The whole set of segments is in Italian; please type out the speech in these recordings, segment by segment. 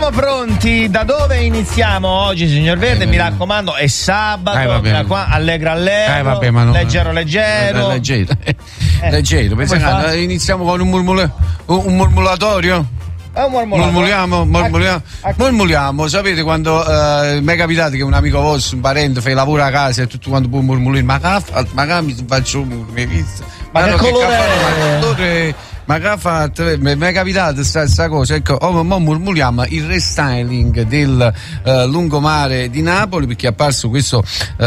Siamo pronti? Da dove iniziamo oggi, signor Verde? Mi raccomando, è sabato, allegro, ma non... leggero. Leggero. Iniziamo con un mormolatorio? Mormoliamo. Sapete quando mi è capitato che un amico vostro, un parente, fa lavoro a casa e tutto quanto può mormolare, ma mi faccio mi visto. Ma che colore? Ma che ha fatto? Mi è capitato sta cosa, ecco, mo mormoliamo il restyling del lungomare di Napoli, perché è apparso questo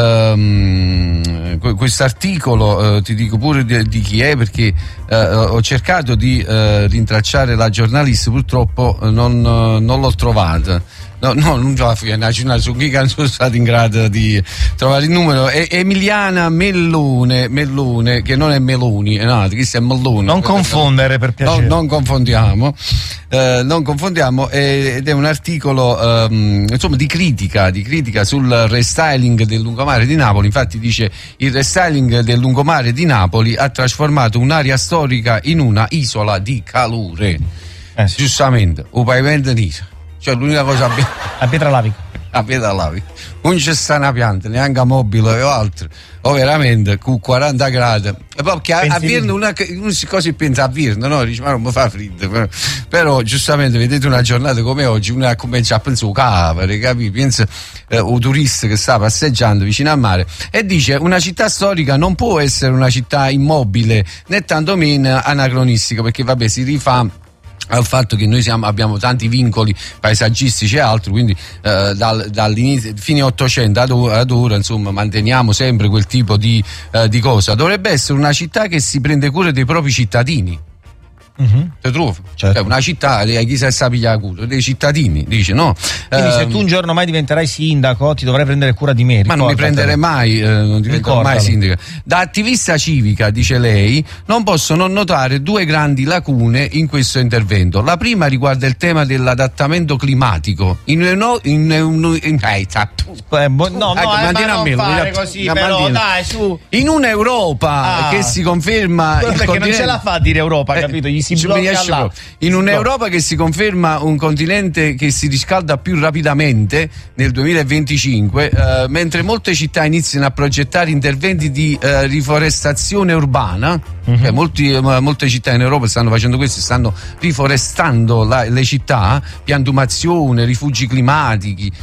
articolo, ti dico pure di chi è, perché ho cercato di rintracciare la giornalista, purtroppo non l'ho trovata. No, non ce la fai, su chi non sono stato in grado di trovare il numero. È Emiliana Mellone, che non è Meloni, no, questo è Mellone. Non confondere, per piacere. Non confondiamo, ed è un articolo insomma di critica sul restyling del lungomare di Napoli. Infatti dice: il restyling del lungomare di Napoli ha trasformato un'area storica in una isola di calore. Sì. Giustamente, un pavimento nero. Cioè l'unica cosa a pietra lavica. Non c'è sta una pianta, neanche mobile o altro, o veramente con 40 gradi. E poi che a Virno una cosa pensa a Virno, no? Dice, ma non mi fa freddo. Però giustamente vedete una giornata come oggi, una comincia a pensare capere, capi? Pensa un turista che sta passeggiando vicino al mare e dice: una città storica non può essere una città immobile né tantomeno anacronistica, perché vabbè si rifà al fatto che noi abbiamo tanti vincoli paesaggistici e altro, quindi dall'inizio fine 800 ad ora, insomma, manteniamo sempre quel tipo di cosa. Dovrebbe essere una città che si prende cura dei propri cittadini. Te trovo? Certo. Una città, chi sa pigliare cura dei cittadini, dice, no? Quindi se tu un giorno mai diventerai sindaco, ti dovrai prendere cura di me. Ma non mi prenderei mai, non diventerò mai sindaca. Da attivista civica, dice lei, non posso non notare due grandi lacune in questo intervento. La prima riguarda il tema dell'adattamento climatico. In un'Europa che si conferma perché non ce la fa a dire Europa, capito? Gli si blocca in un'Europa che si conferma un continente che si riscalda più rapidamente nel 2025, mentre molte città iniziano a progettare interventi di riforestazione urbana. Molte città in Europa stanno facendo questo, stanno riforestando le città, piantumazione, rifugi climatici,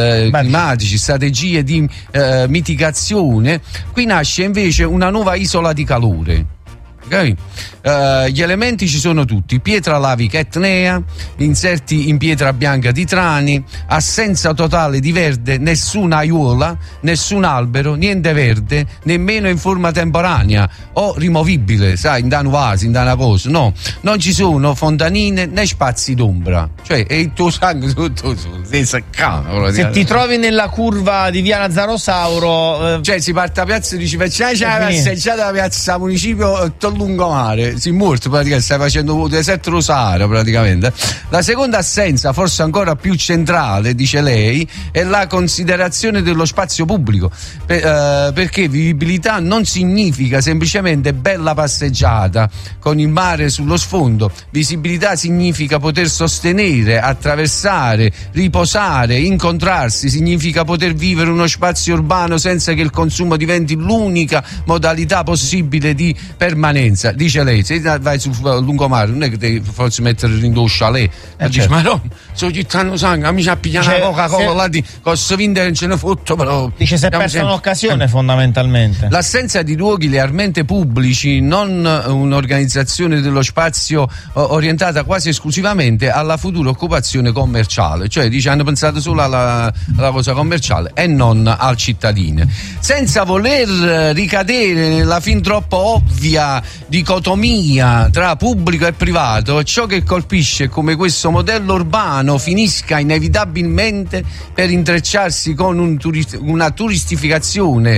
strategie di mitigazione. Qui nasce invece una nuova isola di calore. Okay. Gli elementi ci sono tutti: pietra lavica etnea, inserti in pietra bianca di Trani, assenza totale di verde, nessuna aiuola, nessun albero, niente verde, nemmeno in forma temporanea o rimovibile, sai, in dano vasi, in dana cosa. No, non ci sono fontanine né spazi d'ombra. Cioè è il tuo sangue tutto sei saccano. Se ti trovi nella curva di via Nazzarosauro, cioè si parte a piazza e dici: facciamo la passeggiata da piazza municipio lungomare, si è morto praticamente, stai facendo un deserto lo Sahara praticamente. La seconda assenza, forse ancora più centrale, dice lei, è la considerazione dello spazio pubblico, perché vivibilità non significa semplicemente bella passeggiata con il mare sullo sfondo. Visibilità significa poter sostenere, attraversare, riposare, incontrarsi, significa poter vivere uno spazio urbano senza che il consumo diventi l'unica modalità possibile di permanenza. Dice lei, se vai sul lungomare non è che devi forse mettere in do chalet, dice: ma no, sono cittadino sangue, mi sa pigliare la Coca-Cola là di costo vindere non ce ne fotto, però dice si è persa un'occasione fondamentalmente. L'assenza di luoghi realmente pubblici, non un'organizzazione dello spazio orientata quasi esclusivamente alla futura occupazione commerciale, cioè dice hanno pensato solo alla cosa commerciale e non al cittadino, senza voler ricadere nella fin troppo ovvia dicotomia tra pubblico e privato. Ciò che colpisce è come questo modello urbano finisca inevitabilmente per intrecciarsi con una turistificazione,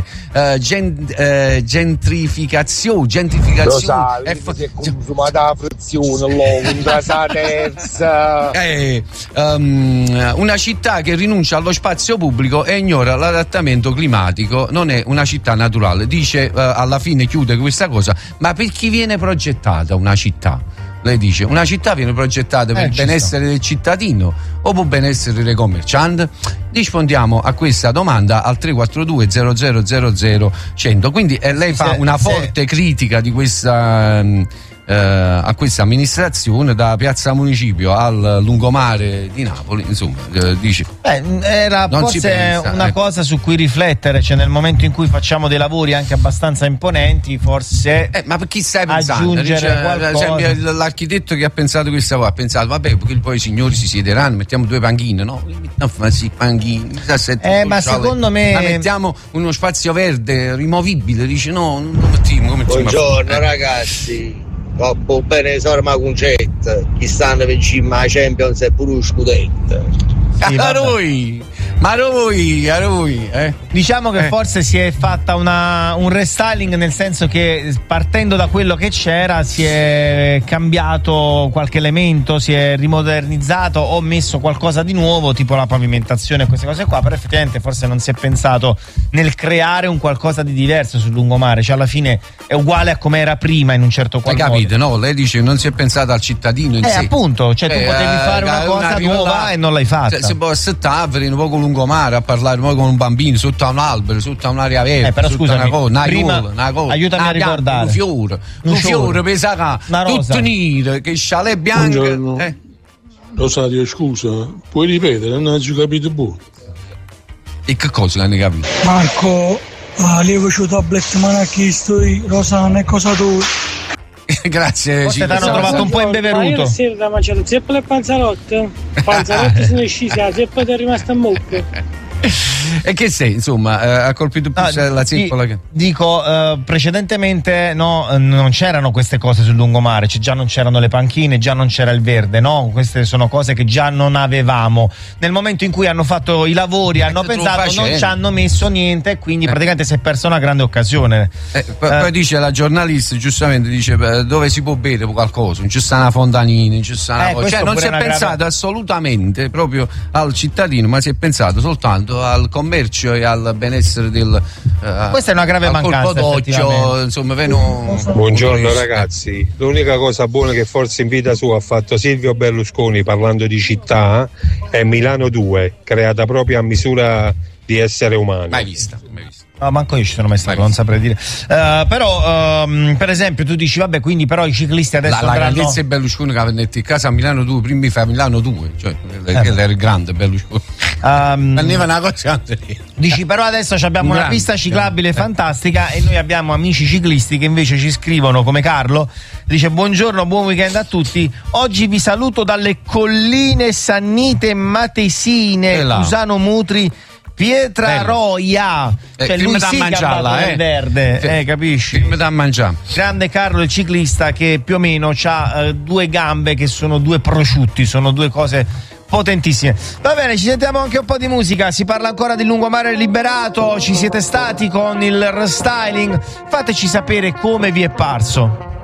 gentrificazione. Lo sai, si è consumata la frizione, la terza. Una città che rinuncia allo spazio pubblico e ignora l'adattamento climatico non è una città naturale. Dice alla fine, chiude questa cosa: ma per chi viene progettata una città? Lei dice: una città viene progettata per il benessere del cittadino o per il benessere del commerciante? Rispondiamo a questa domanda al 342 0000 100. Quindi lei fa una forte critica di questa a questa amministrazione, da Piazza Municipio al lungomare di Napoli, insomma, dice era forse una cosa su cui riflettere, cioè nel momento in cui facciamo dei lavori anche abbastanza imponenti, forse ma per chi stai pensando? Qualcosa. L'architetto che ha pensato questa cosa ha pensato vabbè, perché poi i signori si siederanno, mettiamo 2 panchine, no? Panchine, ma secondo me mettiamo uno spazio verde rimovibile, dice no, non lo mettiamo. Buongiorno ragazzi, troppo bene sorma concetto, chi stanno vicino alla Champions e pure lo scudetto. A lui. Diciamo che forse si è fatta un restyling, nel senso che partendo da quello che c'era si è cambiato qualche elemento, si è rimodernizzato o messo qualcosa di nuovo, tipo la pavimentazione e queste cose qua, però effettivamente forse non si è pensato nel creare un qualcosa di diverso sul lungomare, cioè alla fine è uguale a come era prima in un certo qual modo. Capite, no? Lei dice non si è pensato al cittadino in sé. Appunto, cioè tu potevi fare una cosa nuova e non l'hai fatta. Cioè, si può assettare un po' con lungomare a parlare con un bambino sotto a un albero, sotto a un'area verde, però scusami, una cosa, aiutami a ricordare un fiore pesa tutto nero, che sciale bianco. Rosario, scusa, puoi ripetere? Non ho capito buono. E che cosa non hai capito? Marco, levo ciò tablet manacchisto Rosana e cosa tu? Grazie. Forse ti hanno trovato un po' imbeveruto. Ma io sera da mangiare zeppole e panzalotte sono scesi, la zeppola è rimasta a mucchio. E che sei, insomma, ha colpito più la zeppola che... Dico, precedentemente non c'erano queste cose sul lungomare, cioè già non c'erano le panchine, già non c'era il verde, no? Queste sono cose che già non avevamo. Nel momento in cui hanno fatto i lavori, hanno pensato, non ci hanno messo niente, e quindi praticamente si è persa una grande occasione. Poi dice la giornalista, giustamente, dice dove si può bere qualcosa, non ci sta una fontanina, non ci sta una cioè non si è pensato assolutamente proprio al cittadino, ma si è pensato soltanto al commercio e al benessere del questa è una grave mancanza, insomma. Buongiorno ragazzi, l'unica cosa buona che forse in vita sua ha fatto Silvio Berlusconi, parlando di città, è Milano 2, creata proprio a misura di essere umano. Mai vista. No, manco io ci sono mai stato, non saprei dire. Però, per esempio, tu dici, vabbè, quindi però i ciclisti adesso la grandezza è Berlusconi che ha detto in casa a Milano 2, prima fa Milano 2, cioè era il grande Berlusconi. Una cosa. Dici, però adesso abbiamo una pista ciclabile fantastica e noi abbiamo amici ciclisti che invece ci scrivono, come Carlo, dice: buongiorno, buon weekend a tutti. Oggi vi saluto dalle colline Sannite Matesine, Cusano Mutri, Pietraroia, cioè lui sì che ha dato il verde, capisci? Film da mangiare. Grande Carlo, il ciclista, che più o meno ha 2 gambe che sono 2 prosciutti, sono 2 cose potentissime. Va bene, ci sentiamo anche un po' di musica. Si parla ancora di lungomare liberato. Ci siete stati con il restyling? Fateci sapere come vi è parso.